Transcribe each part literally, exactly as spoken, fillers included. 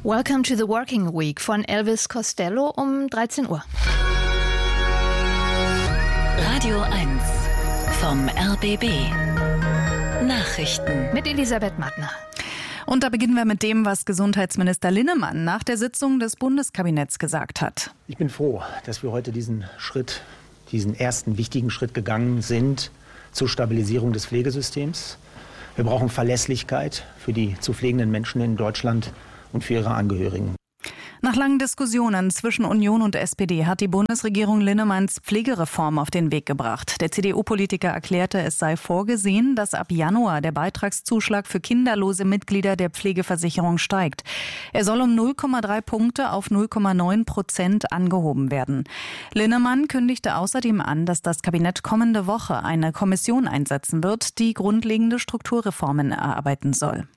Welcome to the Working Week von Elvis Costello um dreizehn Uhr. Radio eins vom R B B. Nachrichten mit Elisabeth Mattner. Und da beginnen wir mit dem, was Gesundheitsminister Linnemann nach der Sitzung des Bundeskabinetts gesagt hat. Ich bin froh, dass wir heute diesen Schritt, diesen ersten wichtigen Schritt gegangen sind zur Stabilisierung des Pflegesystems. Wir brauchen Verlässlichkeit für die zu pflegenden Menschen in Deutschland und für ihre Angehörigen. Nach langen Diskussionen zwischen Union und S P D hat die Bundesregierung Linnemanns Pflegereform auf den Weg gebracht. Der C D U-Politiker erklärte, es sei vorgesehen, dass ab Januar der Beitragszuschlag für kinderlose Mitglieder der Pflegeversicherung steigt. Er soll um null Komma drei Punkte auf null Komma neun Prozent angehoben werden. Linnemann kündigte außerdem an, dass das Kabinett kommende Woche eine Kommission einsetzen wird, die grundlegende Strukturreformen erarbeiten soll.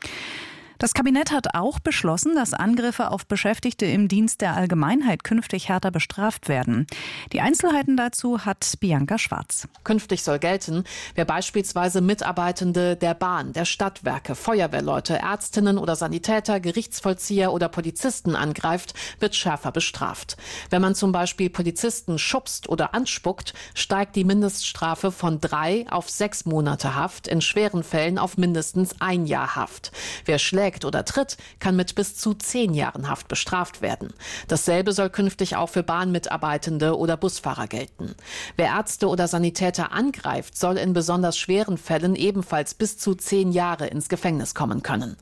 Das Kabinett hat auch beschlossen, dass Angriffe auf Beschäftigte im Dienst der Allgemeinheit künftig härter bestraft werden. Die Einzelheiten dazu hat Bianca Schwarz. Künftig soll gelten, wer beispielsweise Mitarbeitende der Bahn, der Stadtwerke, Feuerwehrleute, Ärztinnen oder Sanitäter, Gerichtsvollzieher oder Polizisten angreift, wird schärfer bestraft. Wenn man zum Beispiel Polizisten schubst oder anspuckt, steigt die Mindeststrafe von drei auf sechs Monate Haft, in schweren Fällen auf mindestens ein Jahr Haft. Wer schlägt oder tritt, kann mit bis zu zehn Jahren Haft bestraft werden. Dasselbe soll künftig auch für Bahnmitarbeitende oder Busfahrer gelten. Wer Ärzte oder Sanitäter angreift, soll in besonders schweren Fällen ebenfalls bis zu zehn Jahre ins Gefängnis kommen können.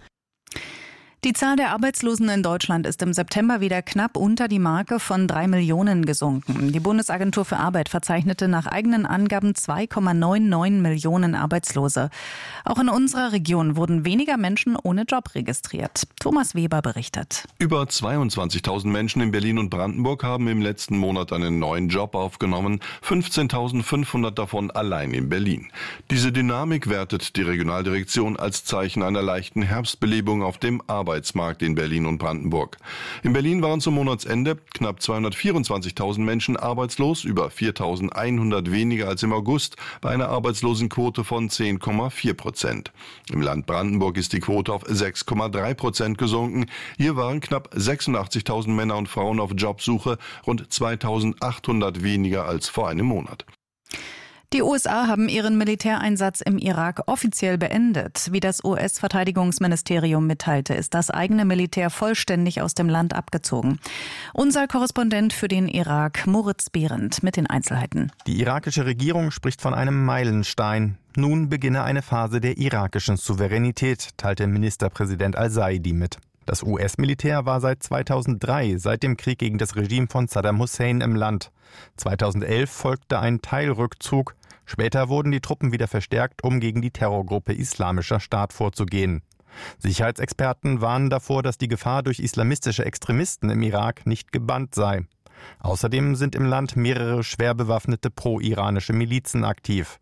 Die Zahl der Arbeitslosen in Deutschland ist im September wieder knapp unter die Marke von drei Millionen gesunken. Die Bundesagentur für Arbeit verzeichnete nach eigenen Angaben zwei Komma neunundneunzig Millionen Arbeitslose. Auch in unserer Region wurden weniger Menschen ohne Job registriert. Thomas Weber berichtet. Über zweiundzwanzigtausend Menschen in Berlin und Brandenburg haben im letzten Monat einen neuen Job aufgenommen, fünfzehntausendfünfhundert davon allein in Berlin. Diese Dynamik wertet die Regionaldirektion als Zeichen einer leichten Herbstbelebung auf dem Arbeitsmarkt. Arbeitsmarkt in Berlin und Brandenburg. In Berlin waren zum Monatsende knapp zweihundertvierundzwanzigtausend Menschen arbeitslos, über viertausendeinhundert weniger als im August, bei einer Arbeitslosenquote von zehn Komma vier Prozent. Im Land Brandenburg ist die Quote auf sechs Komma drei Prozent gesunken. Hier waren knapp sechsundachtzigtausend Männer und Frauen auf Jobsuche, rund zweitausendachthundert weniger als vor einem Monat. Die U S A haben ihren Militäreinsatz im Irak offiziell beendet. Wie das U S-Verteidigungsministerium mitteilte, ist das eigene Militär vollständig aus dem Land abgezogen. Unser Korrespondent für den Irak, Moritz Behrendt, mit den Einzelheiten. Die irakische Regierung spricht von einem Meilenstein. Nun beginne eine Phase der irakischen Souveränität, teilte Ministerpräsident al-Saidi mit. Das U S-Militär war seit zweitausenddrei, seit dem Krieg gegen das Regime von Saddam Hussein im Land. zweitausendelf folgte ein Teilrückzug. Später wurden die Truppen wieder verstärkt, um gegen die Terrorgruppe Islamischer Staat vorzugehen. Sicherheitsexperten warnen davor, dass die Gefahr durch islamistische Extremisten im Irak nicht gebannt sei. Außerdem sind im Land mehrere schwer bewaffnete pro-iranische Milizen aktiv.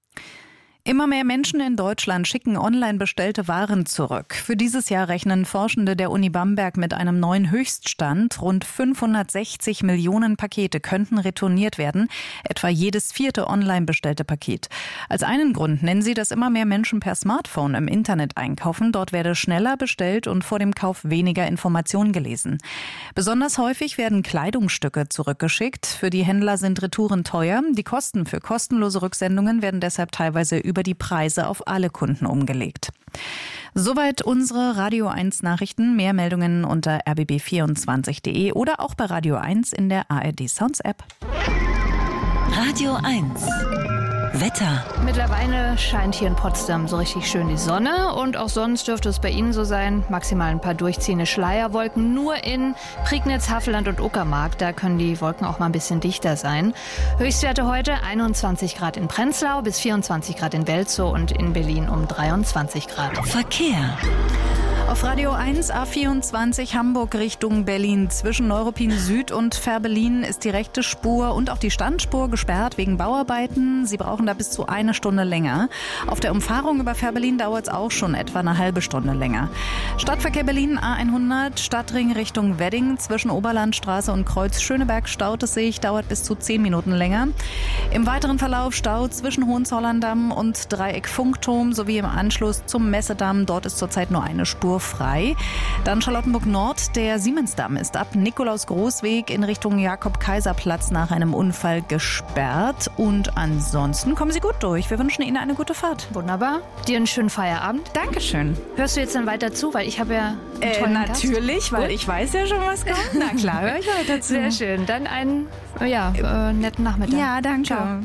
Immer mehr Menschen in Deutschland schicken online bestellte Waren zurück. Für dieses Jahr rechnen Forschende der Uni Bamberg mit einem neuen Höchststand. Rund fünfhundertsechzig Millionen Pakete könnten retourniert werden, etwa jedes vierte online bestellte Paket. Als einen Grund nennen sie, dass immer mehr Menschen per Smartphone im Internet einkaufen. Dort werde schneller bestellt und vor dem Kauf weniger Informationen gelesen. Besonders häufig werden Kleidungsstücke zurückgeschickt. Für die Händler sind Retouren teuer. Die Kosten für kostenlose Rücksendungen werden deshalb teilweise über die Preise auf alle Kunden umgelegt. Soweit unsere Radio eins Nachrichten. Mehr Meldungen unter r b b vierundzwanzig punkt de oder auch bei Radio eins in der A R D Sounds App. Radio eins Wetter. Mittlerweile scheint hier in Potsdam so richtig schön die Sonne und auch sonst dürfte es bei Ihnen so sein. Maximal ein paar durchziehende Schleierwolken. Nur in Prignitz, Havelland und Uckermark, da können die Wolken auch mal ein bisschen dichter sein. Höchstwerte heute einundzwanzig Grad in Prenzlau bis vierundzwanzig Grad in Welzow und in Berlin um dreiundzwanzig Grad. Verkehr. Auf Radio eins A vierundzwanzig Hamburg Richtung Berlin. Zwischen Neuruppin Süd und Fährberlin ist die rechte Spur und auch die Standspur gesperrt wegen Bauarbeiten. Sie brauchen da bis zu eine Stunde länger. Auf der Umfahrung über Fährberlin dauert es auch schon etwa eine halbe Stunde länger. Stadtverkehr Berlin A hundert, Stadtring Richtung Wedding. Zwischen Oberlandstraße und Kreuz Schöneberg staut es sich, dauert bis zu zehn Minuten länger. Im weiteren Verlauf Stau zwischen Hohenzollern-Damm und Dreieck Funkturm sowie im Anschluss zum Messedamm. Dort ist zurzeit nur eine Spur Uhr frei. Dann Charlottenburg Nord, der Siemensdamm ist ab Nikolaus-Großweg in Richtung Jakob-Kaiser-Platz nach einem Unfall gesperrt. Und ansonsten kommen Sie gut durch. Wir wünschen Ihnen eine gute Fahrt. Wunderbar. Dir einen schönen Feierabend. Dankeschön. Hörst du jetzt dann weiter zu, weil ich habe ja einen äh, tollen Natürlich, Gast. weil Gut. ich weiß ja schon, was kommt. Na klar, höre ich weiter zu. Sehr schön. Dann einen ja, äh, netten Nachmittag. Ja, danke. Ciao.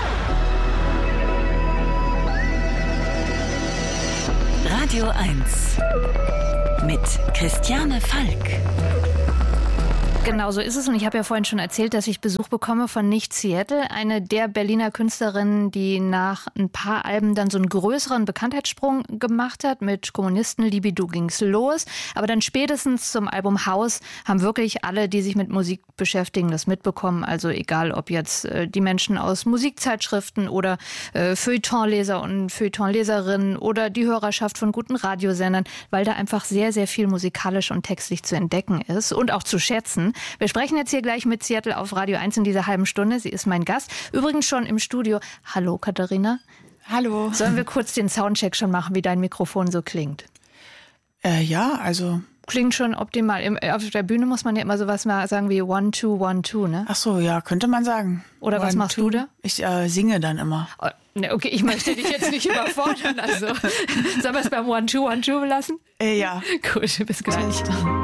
Radio eins mit Christiane Falk. Genau so ist es. Und ich habe ja vorhin schon erzählt, dass ich Besuch bekomme von Nicht Seattle, eine der Berliner Künstlerinnen, die nach ein paar Alben dann so einen größeren Bekanntheitssprung gemacht hat. Mit Kommunisten, Libido ging's los. Aber dann spätestens zum Album Haus haben wirklich alle, die sich mit Musik beschäftigen, das mitbekommen. Also egal, ob jetzt äh, die Menschen aus Musikzeitschriften oder äh, Feuilletonleser und Feuilletonleserinnen oder die Hörerschaft von guten Radiosendern, weil da einfach sehr, sehr viel musikalisch und textlich zu entdecken ist und auch zu schätzen. Wir sprechen jetzt hier gleich mit Seattle auf Radio eins in dieser halben Stunde. Sie ist mein Gast. Übrigens schon im Studio. Hallo Katharina. Hallo. Sollen wir kurz den Soundcheck schon machen, wie dein Mikrofon so klingt? Äh, ja, also... Klingt schon optimal. Im, auf der Bühne muss man ja immer sowas mal sagen wie one, two, one, two, ne? Ach so, ja, könnte man sagen. Oder one, was machst two. du da? Ich äh, singe dann immer. Oh, ne, okay, ich möchte dich jetzt nicht überfordern. Also, sollen wir es beim one, two, one, two belassen? Äh, ja. Gut, bis gleich.